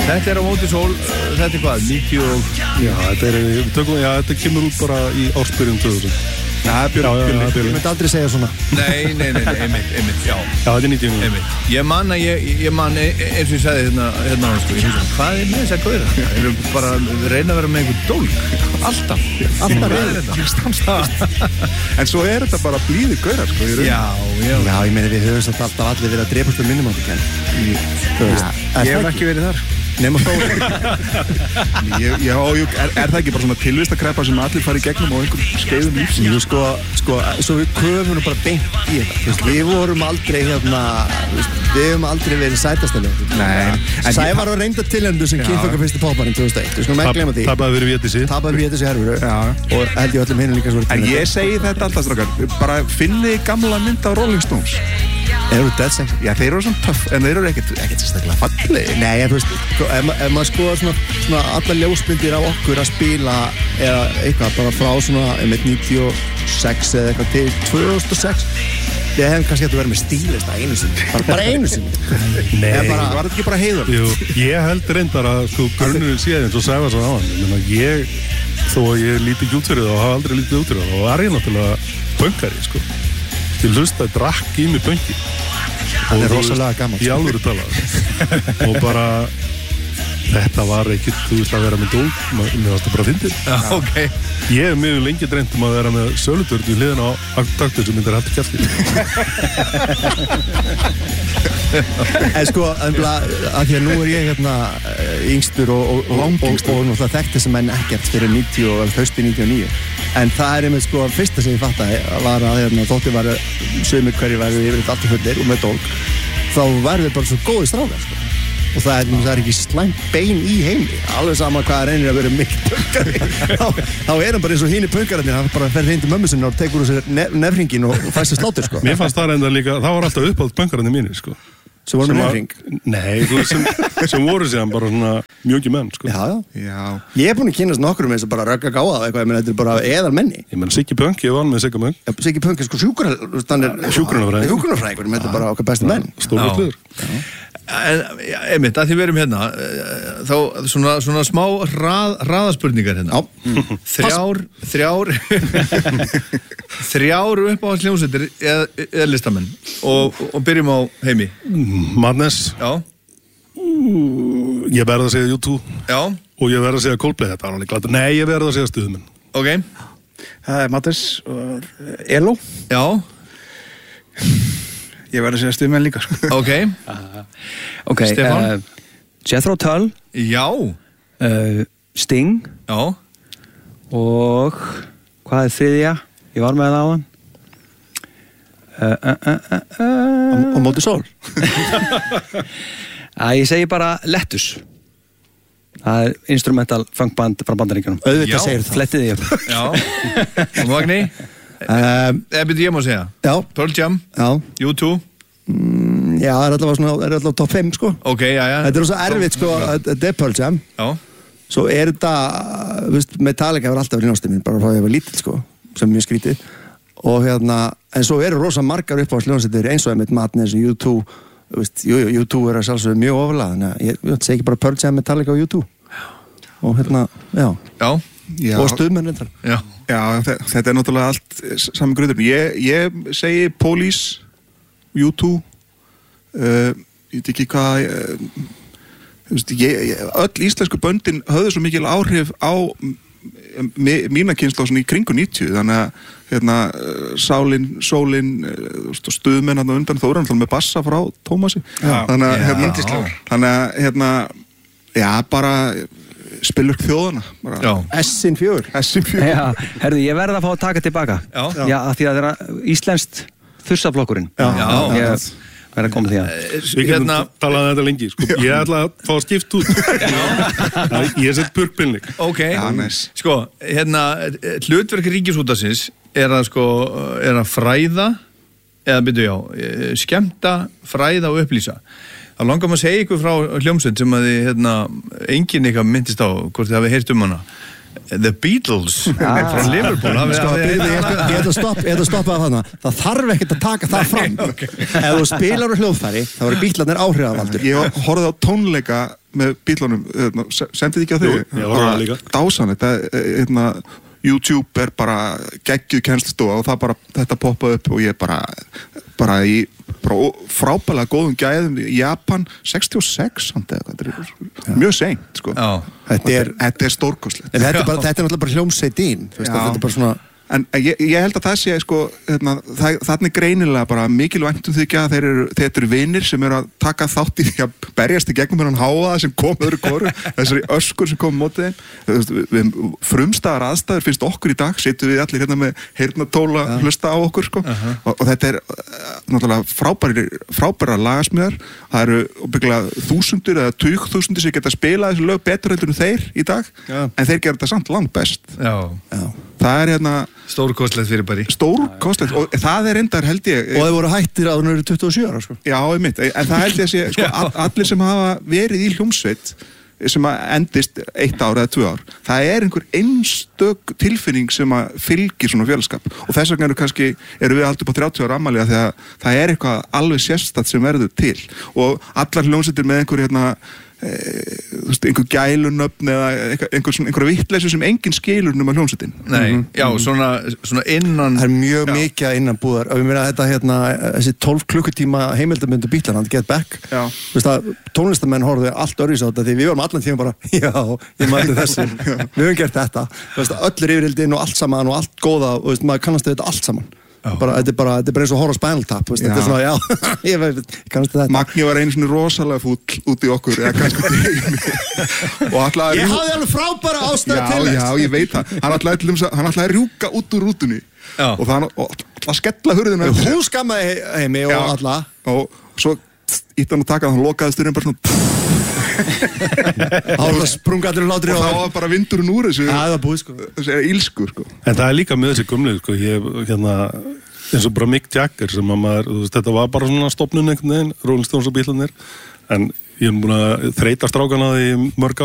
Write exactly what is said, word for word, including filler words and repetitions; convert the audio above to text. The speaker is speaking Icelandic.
Þetta er á móti sól, þetta er hvað, níutíu og... Já, þetta er, við tökum, já, þetta kemur út bara í ársbyrjun tvö þúsund. Já, Björn, ég myndi aldrei segja svona. Nei, nei, nei, einmitt, einmitt, já. Já, þetta er níutíu og níu. Einmitt. Ég man að ég, ég man eins og ég sagði hérna, hérna, sko, ég hugsa, hvað er með þess að gauðra? Þeir eru bara að reyna að vera með einhver dólk. Alltaf. Alltaf reyna þetta. En svo er þetta bara blíði gauðra, sko. Já, já. Já, ég meina við höfum samt alltaf allir verið að drepast um minnum á þetta, Ég hef ekki verið þar. Nefna þá ég, já, ég, er, er það ekki bara svona tilvistakrepa sem allir fara í gegnum á einhverjum skeiðum lífsins? Jú, sko, sko, svo við köfum nú bara beint í þetta. Við vorum aldrei hérna, við hefum aldrei verið sætastæli. Nei. Sævar var reynda tilhendu sem kynnt okkar fyrstu popparinn tvö þúsund og eitt. Við skulum ekki gleyma því. Tapaði fyrir Védísi. Tapaði fyrir Védísi herfuru. Já. Og held ég öllum hinum líka svo verið. En ég segi þetta alltaf, strákar. Bara finnið gamla mynd af Rolling Stones. Eru dead seng? Já, þeir eru svona töff, en þeir eru ekkert, ekkert sérstaklega fallegir. Nei, þú veist, ef, ef maður skoðar svona, svona alla ljósmyndir á okkur að spila eða eitthvað, bara frá svona um níutíu og sex eða eitthvað til tvö þúsund og sex, við hefum kannski hægt að vera með stílista einu sinni, bara, bara einu sinni. Nei, bara, var þetta ekki bara heiður? Jú, ég held reyndar að sko grunnurinn sé eins og Sævar svo á hann. Ég meina, ég, þó að ég líti ekki út fyrir það og hafa aldrei lítið út fyrir það, og var ég náttúrulega pönkari, sko. Til hlusta drakk í mig pönki. Hann er rosalega gaman. Í alvöru talað. Og bara, þetta var ekkert, þú veist, að vera með dól, mér varst það bara að fyndið. Já, ok. Ég hef mjög lengi dreymt um að vera með sölutörn í hliðina á taktur sem myndir hætti kjafti. En sko, að því að nú er ég hérna yngstur og, og, og, og, og náttúrulega þekkt þessi menn ekkert fyrir níutíu og hausti níutíu og níu. En það er einmitt sko, fyrsta sem ég fattaði var að hérna, þótti var sumir hverju væru yfir allir fullir og með dólk, þá væru þeir bara svo góði strákar, sko. Og það er, það er ekki slæmt bein í heimi, alveg sama hvað reynir að vera mikil pönkari. þá, þá er hann bara eins og hínir pönkararnir, hann bara fer heim til mömmu sinni og tekur úr sér nef nefringin og fær sér sláttur, sko. Mér fannst það reynda líka, það var alltaf uppáð pönkararnir mínir, sko. Sem voru með nefring? Nei, þú veist, sem, sem voru síðan bara svona mjögi menn, sko. Já, já. Já. Ég er búinn að kynast nokkrum eins og bara rögga gáða eitthvað, ég menn, þetta er bara eðal menni. Ég menn, Siggi Pönk, ég var með Sigga Pönk. Ja, Siggi Pönk er sko sjúkrunafræðingur. Sjúkrunafræðingur, þetta er bara okkar besti menn. Stórvöldluður. En, ja, einmitt, að því við erum hérna, þá svona, svona smá rað, raðaspurningar hérna. Já. Þrjár, þrjár, þrjár uppáhaldsljómsveitir eða, eða listamenn. Og, og byrjum á Heimi. Madness. Já. Ég verð að segja U two. Já. Og ég verð að segja Coldplay, þetta var alveg glætt. Nei, ég verð að segja Stuðmenn. Ok. Það er Madness og Elo. Já. Ég verð að segja Stuðmenn líka, sko. Ok. Uh, ok, Stefán? uh, Jethro Tull. Já. Uh, Sting. Já. Og hvað er þriðja? Ég var með það á hann. Uh, uh, uh, uh, uh. Og móti sól. Að ég segi bara Lettus. Það er instrumental funkband frá Bandaríkjunum. Auðvitað segir það. Flettið því upp. Já. Og Magni? Um, Eða byrju ég má segja. já. Pearl Jam. Já. U two. Mm, já, það er alltaf svona, er alltaf top fimm, sko. Ok, já, já. Þetta er svo erfitt, sko, þetta er Pearl Jam. Já. Svo er þetta, veist, Metallica hefur alltaf verið náttúrulega mín, bara frá því að ég var lítill, sko, sem mjög skrítið. Og hérna, en svo eru rosa margar uppáhaldsljómsveitir eins og einmitt Madness og U two, veist, jú, jú, U two er að sjálfsögðu mjög ofurlega, þannig að ég, ég segi ekki bara Pearl Jam, Metallica og U two. Og hérna, já. Já. Já. Og Stuðmenn reyndar. Já. Já, þetta er náttúrulega allt saman gruður. Ég, ég segi Police, U two, uh, ég veit ekki hvað, uh, ég, ég, öll íslensku böndin höfðu svo mikil áhrif á mína kynslóð svona í kringu níutíu, þannig að hérna, Sálin, Sólin, Stuðmenn hann á undan, þó er hann með bassa frá Tómasi. Já. Þannig að, hérna, Já. þannig að, hérna, já, bara spilur þjóðana. Bara. Já. S-in fjögur. S-in fjögur. Já, herðu, ég verð að fá að taka tilbaka. Já. Já, af því að það er íslenskt þursaflokkurinn. Já. Já. Ég verð að koma því að. Við getum talað þetta lengi, sko. Ég ætla að fá að skipta út. Ég set burkpilning. Ok. Já, næs. Sko, hérna, hlutverk Ríkisútvarpsins er að, sko, er að fræða, eða byrju já, skemmta, fræða og upplýsa. Það langar maður að segja ykkur frá hljómsveit sem að þið, hérna, enginn eitthvað myndist á, hvort þið hafið heyrt um hana. The Beatles frá Liverpool Sko, byrju, ég ætla ég ætla að stoppa ég ætla að stoppa það þarna. Það þarf ekkert að taka það fram. Ef þú spilar á hljóðfæri, þá eru Beatlarnir áhrifavaldur. Ég horfði á tónleika með Beatlunum, sendið ekki á þig? Ég horfði á það líka. Dásan, þetta, hérna, YouTube er bara geggjuð kennslustofa og það bara, þetta poppaði upp og ég bara, bara í bara frábælega góðum gæðum í Japan, sextíu og sex samt eða, þetta er mjög seint, sko. Já. Þetta er, þetta er stórkostlegt. en þetta er bara, þetta er náttúrulega bara hljómsveitin, þú veist, Já. þetta er bara svona En ég, ég held að það sé, sko, hérna, það, þannig greinilega bara mikilvægt um þykja að þeir eru, þeir eru vinir sem eru að taka þátt í því að berjast í gegnum hennan háaða sem kom öðru koru, þessari öskur sem kom mótið þeim. Frumstæðar aðstæður finnst okkur í dag, sittum við allir hérna með heyrnatóla ja. hlusta á okkur, sko, uh-huh. og, og þetta er náttúrulega frábæri, frábæra lagasmíðar, það eru bygglega þúsundir eða tugþúsundir sem geta spilað þessu lög betur heldur en þeir í dag, ja. en þeir gera þetta samt langt best. Já. Já. Það er hérna stórkostlegt fyrir bara í stórkostlegt og það er endar held ég og þeir voru hættir að hún eru tuttugu og sjö ára, sko. Já, einmitt, en það held ég að sé sko, all, allir sem hafa verið í hljómsveit sem að endist eitt ár eða tvö ár, það er einhver einstök tilfinning sem að fylgir svona fjölskap og þess vegna eru kannski eru við alltaf på þrjátíu ára afmæli þegar það er eitthvað alveg sérstakt sem verður til og allar hljómsveitir með einhver hérna e, þú veist, einhver gælunöfn eða einhver, einhver, einhver vittleysu sem enginn skilur nema hljómsveitin. Nei, mm-hmm. já, svona, svona innan Það er mjög já. mikið að innan búðar og ég meina þetta hérna, þessi tólf klukkutíma heimildamöndu Beatlana, Get Back Já. Þú veist að tónlistamenn horfðu allt öðruvísi á þetta því við vorum allan tíma bara, já, ég mætti þessi við höfum gert þetta, þú veist, öllur yfirhildin og allt saman og allt góða og þú veist, maður kannast þetta allt saman bara, þetta er bara, þetta er bara eins og horror Spinal Tap veist, þetta er svona, já, ég veit, ég kannast þetta Magni var einu svona rosalega fúll út í okkur eða kannski út í heimi og ætlaði að Ég rjú- hafði alveg frábæra ástæðu Já, til þess já, ég veit það, hann ætlaði til dæmis að- hann ætlaði að rjúka út úr rútunni Já. og það og ætlaði að skella hurðina eftir sér. Hún skammaði heimi og Já. alla og svo ítt hann að taka hann lokaði styrinn bara svona þá var það sprunga allir hlátri og þá var bara vindurinn úr þessu það var búið, sko þessu er ílsku, sko. En það er líka með þessi gumli, sko, ég, hérna, eins og bara Mick Jagger sem að maður, þú veist, þetta var bara svona stofnun einhvern veginn, Rolling Stones og Beatlanir, en ég er búin að þreyta strákana í mörg